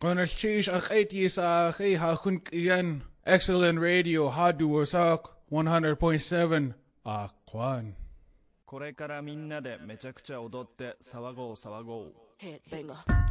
Buenas chis akaitis akay hakun iyan. Excellent radio hadu wasak 100.7 Akwan. これからみんなでめちゃくちゃ踊って騒ごう騒ごう。 Headbanger.